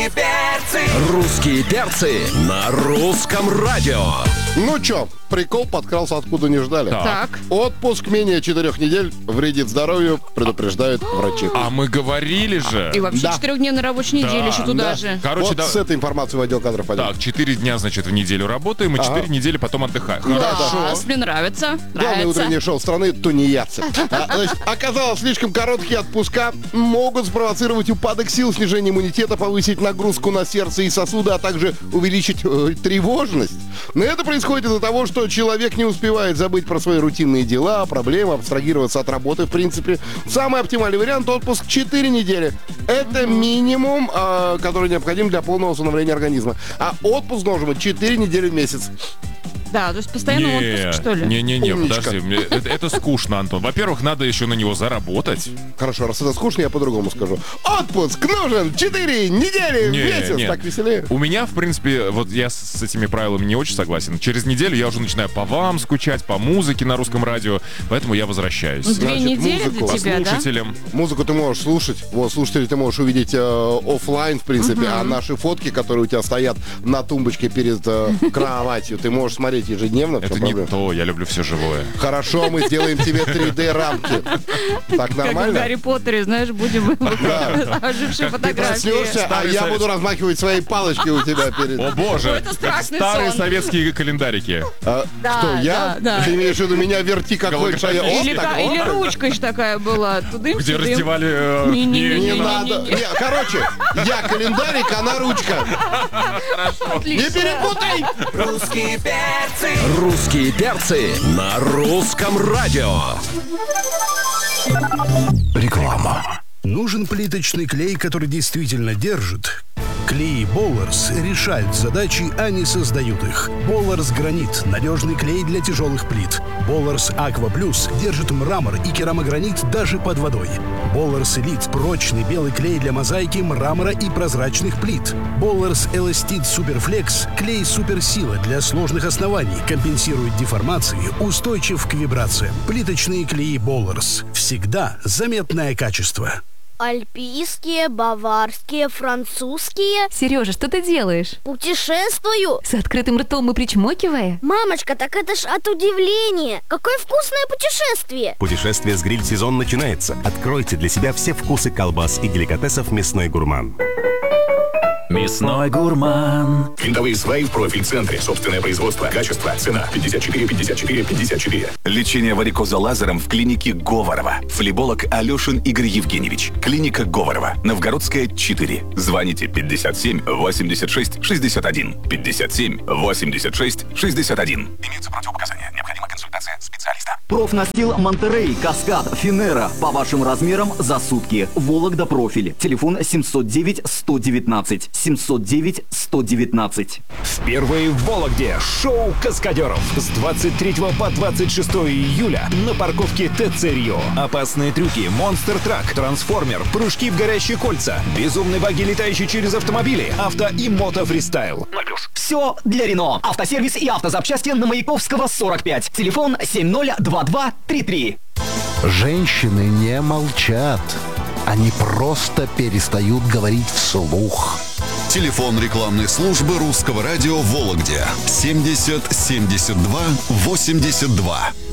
Русские перцы. Русские перцы на русском радио. Ну чё, прикол подкрался откуда не ждали. Так. Отпуск менее 4 недель вредит здоровью, предупреждают врачи. А мы говорили же. И вообще Да. 4-дневная рабочая неделя еще туда же. Короче, Вот да. с этой информацией в отдел кадров пойдем. Так, 4 дня, значит, в неделю работаем, и 4 недели потом отдыхаем. Класс, мне нравится. Главное утреннее шоу страны «Тунеядцы». Значит, оказалось, слишком короткие отпуска могут спровоцировать упадок сил, снижение иммунитета, повысить нагрузку на сердце и сосуды, а также увеличить тревожность. Но это происходит из-за того, что человек не успевает забыть про свои рутинные дела, проблемы, абстрагироваться от работы, в принципе. Самый оптимальный вариант — отпуск 4 недели. Это минимум, который необходим для полного восстановления организма. А отпуск должен быть 4 недели в месяц. Да, то есть постоянно отпуск, что ли? Не, Умничка. подожди, это скучно, Антон. Во-первых, надо еще на него заработать. Хорошо, раз это скучно, я по-другому скажу. Отпуск нужен 4 недели в месяц. Так веселее. У меня, в принципе, вот я с этими правилами не очень согласен. Через неделю я уже начинаю по вам скучать, по музыке на русском радио, поэтому я возвращаюсь. 2 Значит, недели музыку. для тебя, да? Слушателям. Музыку ты можешь слушать, вот слушателей ты можешь увидеть офлайн, в принципе, а наши фотки, которые у тебя стоят на тумбочке перед кроватью, ты можешь смотреть ежедневно. в Это чем не проблема? то, я люблю все живое. Хорошо, мы сделаем тебе 3D-рамки. Так Как в нормально? Гарри Поттере, знаешь, будем ожившие Ты фотографии. проснешься, а Старый я совет. буду размахивать своей палочкой у тебя перед... О боже, это как страшный старые сон. советские календарики. Кто, я? да. Ты имеешь в виду, меня верти как хочешь, а я... Или, Оп, так, или оп. ручкой ж такая была. Тудым, Где сюдым. раздевали... Не-не-не. Не надо. Не, короче, я календарик, она ручка. Не Отлично. перепутай! Русские перцы. Русские перцы на русском радио. Реклама. Нужен плиточный клей, который действительно держит? Клей Болларс решают задачи, а не создают их. Болларс Гранит – надежный клей для тяжелых плит. Болларс Аква Плюс держит мрамор и керамогранит даже под водой. Болларс Элит – прочный белый клей для мозаики, мрамора и прозрачных плит. Болларс Эластит Суперфлекс – клей суперсила для сложных оснований, компенсирует деформации, устойчив к вибрациям. Плиточные клеи Болларс. Всегда заметное качество. Альпийские, баварские, французские. Сережа, что ты делаешь? Путешествую. С открытым ртом и причмокивая? Мамочка, так это ж от удивления. Какое вкусное путешествие. Путешествие с гриль-сезон начинается. Откройте для себя все вкусы колбас и деликатесов «Мясной гурман». Мясной гурман. Винтовые сваи в профиль-центре. Собственное производство. Качество. Цена. 54, 54, 54. Лечение варикоза лазером в клинике Говорова. Флеболог Алешин Игорь Евгеньевич. Клиника Говорова. Новгородская, 4. Звоните 57 86 61. 57 86 61. Имеются противопоказания. Необходима консультация специалиста. Профнастил Монтерей, Каскад, Финера. По вашим размерам за сутки. Вологда Профиль. Телефон 709 119. 709 119. Впервые в Вологде шоу каскадеров с 23 по 26 июля на парковке ТЦ Рио. Опасные трюки, монстр-трак, трансформер, прыжки в горящие кольца, безумные баги, летающие через автомобили, авто и мото-фристайл. Все для Рено. Автосервис и автозапчасти на Маяковского, 45. Телефон 702233. Женщины не молчат. Они просто перестают говорить вслух. Телефон рекламной службы русского радио в Вологде 70 72 82.